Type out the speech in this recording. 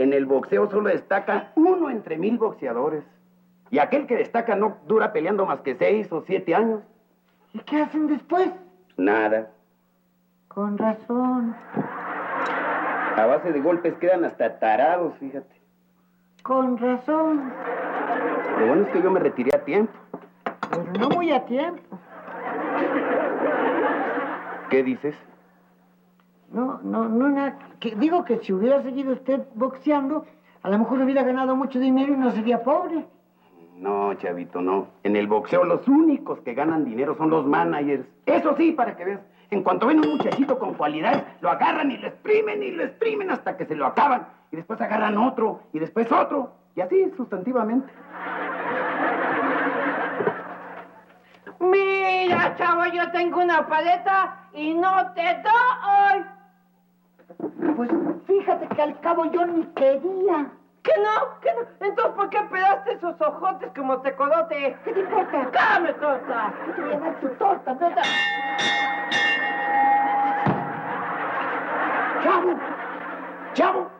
En el boxeo solo destaca uno entre 1000 boxeadores. Y aquel que destaca no dura peleando más que 6 o 7 años. ¿Y qué hacen después? Nada. Con razón. A base de golpes quedan hasta tarados, fíjate. Con razón. Lo bueno es que yo me retiré a tiempo. Pero no muy a tiempo. ¿Qué dices? No, nada. Digo que si hubiera seguido usted boxeando, a lo mejor hubiera ganado mucho dinero y no sería pobre. No, chavito, no. En el boxeo los únicos que ganan dinero son los managers. Eso sí, para que veas. En cuanto ven un muchachito con cualidades, lo agarran y lo exprimen hasta que se lo acaban. Y después agarran otro, y después otro. Y así, sustantivamente. Mira, chavo, yo tengo una paleta y no te doy. Pues fíjate que al cabo yo ni quería. ¿Que no? ¿Que no? Entonces, ¿por qué pedaste esos ojotes como tecolote? ¿Qué te importa? ¡Dame, torta! ¿Qué te voy a dar tu torta? ¿No? ¡Chavo! ¡Chavo!